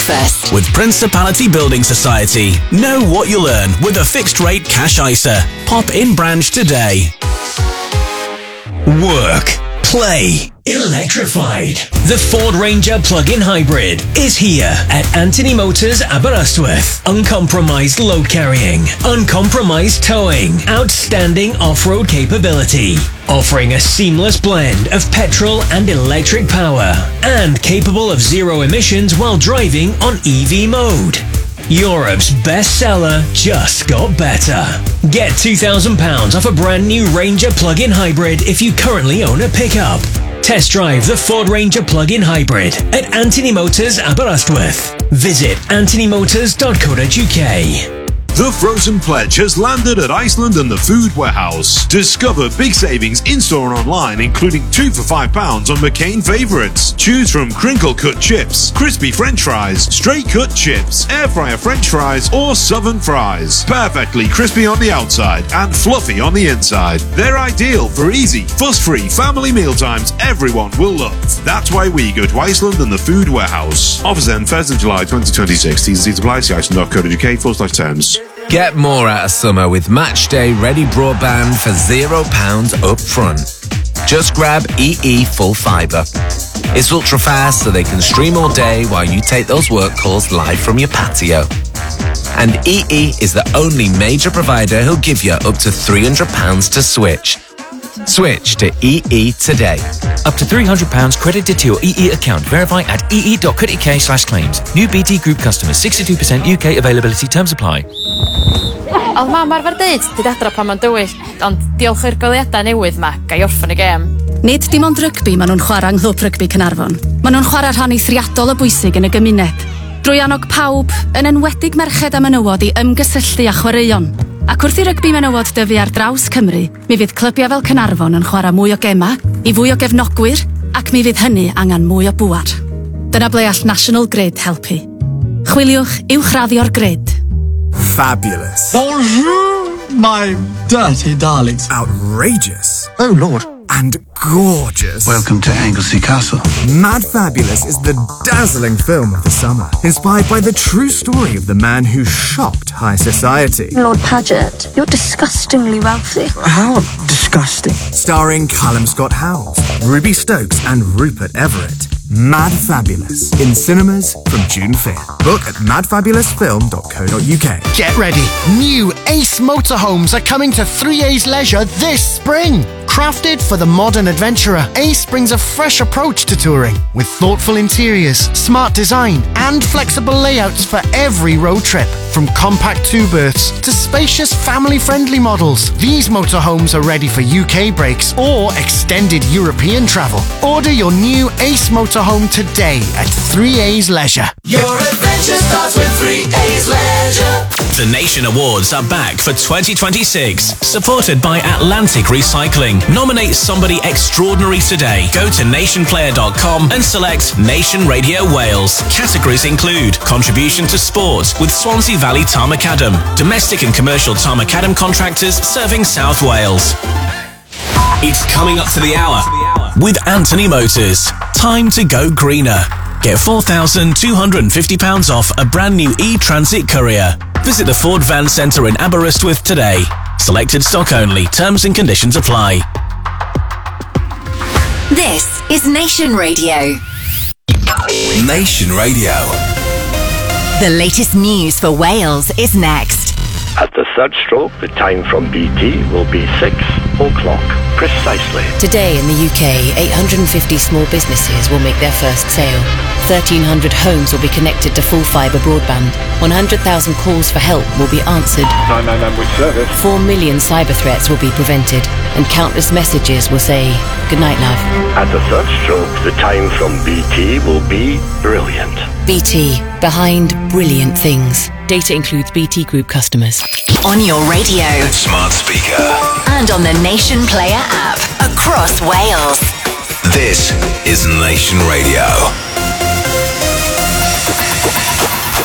breakfast. With Principality Building Society. Know what you'll earn with a fixed rate cash ISA. Pop in branch today. Work. Play. Electrified. The Ford Ranger plug-in hybrid is here at Anthony Motors Aberystwyth. Uncompromised load carrying, uncompromised towing, outstanding off-road capability, offering a seamless blend of petrol and electric power, and capable of zero emissions while driving on EV mode. Europe's bestseller just got better. Get £2,000 off a brand new Ranger plug-in hybrid if you currently own a pickup. Test drive the Ford Ranger plug-in hybrid at Anthony Motors Aberystwyth. Visit anthonymotors.co.uk. The Frozen Pledge has landed at Iceland and the Food Warehouse. Discover big savings in-store and online, including 2 for £5 on McCain favourites. Choose from crinkle-cut chips, crispy French fries, straight-cut chips, air-fryer French fries, or southern fries. Perfectly crispy on the outside and fluffy on the inside. They're ideal for easy, fuss-free family mealtimes everyone will love. That's why we go to Iceland and the Food Warehouse. Offers end 1st of July 2026. T&Cs apply. See iceland.co.uk/terms. Get more out of summer with Matchday Ready Broadband for £0 up front. Just grab EE Full Fibre. It's ultra fast so they can stream all day while you take those work calls live from your patio. And EE is the only major provider who'll give you up to £300 to switch. Switch to EE today. Up to £300 credited to your EE account. Verify at ee.co.uk/claims. New BT Group customers. 62% UK availability. Terms apply. Oedd mam arfer deud, dyd adra pan ma'n dywyll, ond diolch i'r goleuadau newydd ma, gai orffen y gêm. Nid dim ond rygbi maen nhw'n chwarae yng Nghlwb Rygbi Caernarfon. Maen nhw'n chwarae rhan eithriadol o bwysig yn y gymuned. Drwy annog pawb, yn enwedig merched a menywod i ymgysylltu a chwaraeon. Ac wrth i rygbi menywod dyfu ar draws Cymru, mi fydd clybiau fel Caernarfon yn chwarae mwy o gema, i fwy o gefnogwyr, ac mi fydd hynny angen mwy o bŵar. Dyna ble all National Grid helpu. Chwiliwch uwchraddio'r grid. Fabulous. Bonjour, my dirty darlings. Outrageous. Oh, Lord. And gorgeous. Welcome to Anglesey Castle. Mad Fabulous is the dazzling film of the summer, inspired by the true story of the man who shocked high society. Lord Paget, you're disgustingly wealthy. How disgusting. Starring Callum Scott Howes, Ruby Stokes and Rupert Everett. Mad Fabulous, in cinemas from June 5th. Book at madfabulousfilm.co.uk. Get ready. New Ace Motorhomes are coming to 3A's Leisure this spring. Crafted for the modern adventurer, Ace brings a fresh approach to touring with thoughtful interiors, smart design and flexible layouts for every road trip. From compact two-berths to spacious family-friendly models, these motorhomes are ready for UK breaks or extended European travel. Order your new Ace Motorhome today at 3A's Leisure. Your adventure starts with 3A's Leisure. The Nation Awards are back for 2026, supported by Atlantic Recycling. Nominate somebody extraordinary today. Go to nationplayer.com and select Nation Radio Wales. Categories include contribution to sport with Swansea Valley Tarmacadam, domestic and commercial Tarmacadam contractors serving South Wales. It's coming up to the hour with Anthony Motors. Time to go greener. Get £4,250 off a brand new e-Transit courier. Visit the Ford Van Centre in Aberystwyth today. Selected stock only. Terms and conditions apply. This is Nation Radio. Nation Radio. The latest news for Wales is next. At the third stroke, the time from BT will be 6 o'clock precisely. Today in the UK, 850 small businesses will make their first sale. 1,300 homes will be connected to full fibre broadband. 100,000 calls for help will be answered. 999 with service. 4 million cyber threats will be prevented. And countless messages will say, "Good night, love." At the third stroke, the time from BT will be brilliant. BT, behind brilliant things. Data includes BT Group customers. On your radio. Smart speaker. And on the Nation Player app. Across Wales. This is Nation Radio.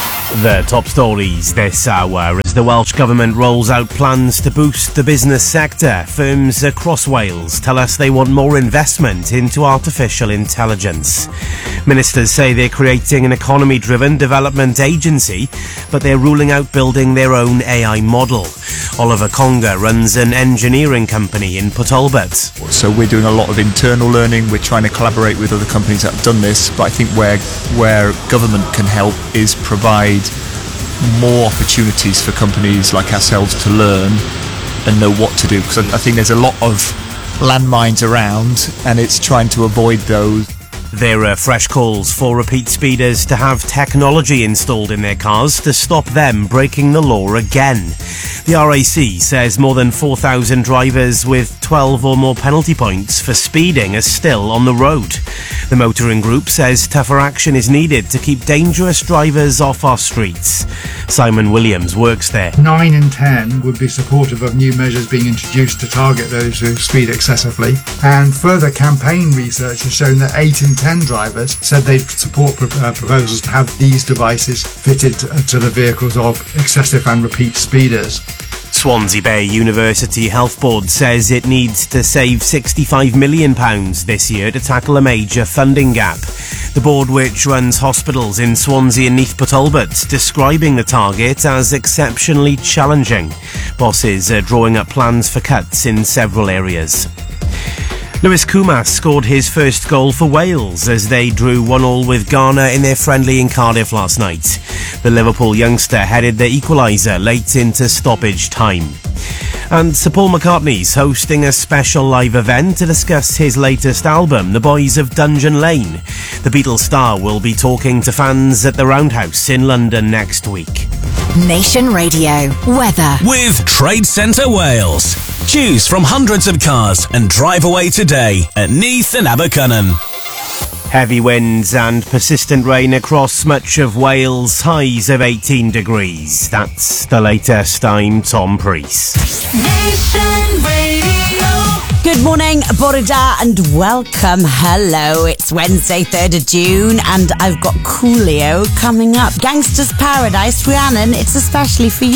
The top stories this hour as the Welsh Government rolls out plans to boost the business sector. Firms across Wales tell us they want more investment into artificial intelligence. Ministers say they're creating an economy-driven development agency, but they're ruling out building their own AI model. Oliver Conga runs an engineering company in Port Talbot. So we're doing a lot of internal learning. We're trying to collaborate with other companies that have done this, but I think where government can help is provide more opportunities for companies like ourselves to learn and know what to do, because I think there's a lot of landmines around and it's trying to avoid those. There are fresh calls for repeat speeders to have technology installed in their cars to stop them breaking the law again. The RAC says more than 4,000 drivers with 12 or more penalty points for speeding are still on the road. The motoring group says tougher action is needed to keep dangerous drivers off our streets. Simon Williams works there. 9 in 10 would be supportive of new measures being introduced to target those who speed excessively. And further campaign research has shown that 8 in 10 drivers said they'd support proposals to have these devices fitted to the vehicles of excessive and repeat speeders. Swansea Bay University Health Board says it needs to save £65 million this year to tackle a major funding gap. The board, which runs hospitals in Swansea and Neath Port Talbot, describing the target as exceptionally challenging. Bosses are drawing up plans for cuts in several areas. Lewis Kumas scored his first goal for Wales as they drew 1-1 with Ghana in their friendly in Cardiff last night. The Liverpool youngster headed the equaliser late into stoppage time. And Sir Paul McCartney's hosting a special live event to discuss his latest album, The Boys of Dungeon Lane. The Beatles star will be talking to fans at the Roundhouse in London next week. Nation Radio weather with Trade Centre Wales. Choose from hundreds of cars and drive away today at Neath and Abercynon. Heavy winds and persistent rain across much of Wales, highs of 18 degrees. That's the latest. I'm Tom Priest. Nation Radio. Good morning, Borida, and welcome. Hello, it's Wednesday, 3rd of June, and I've got Coolio coming up. Gangster's Paradise, Rhiannon, it's especially for you.